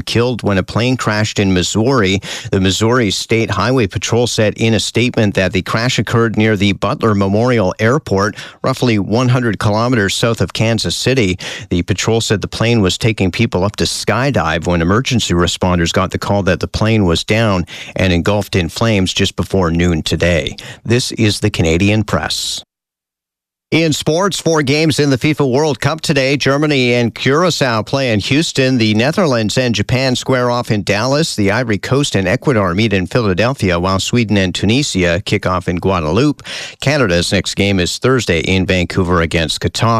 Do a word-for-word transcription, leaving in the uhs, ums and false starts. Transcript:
killed when a plane crashed in Missouri. The Missouri State Highway Patrol said in a statement that the crash occurred near the Butler Memorial Airport, roughly one hundred kilometers south of Kansas City. The patrol said the plane was taking people up to skydive when emergency responders got the call that the plane was down and engulfed in flames just before noon today. This is the Canadian Press. In sports, four games in the FIFA World Cup today. Germany and Curacao play in Houston. The Netherlands and Japan square off in Dallas. The Ivory Coast and Ecuador meet in Philadelphia, while Sweden and Tunisia kick off in Guadeloupe. Canada's next game is Thursday in Vancouver against Qatar.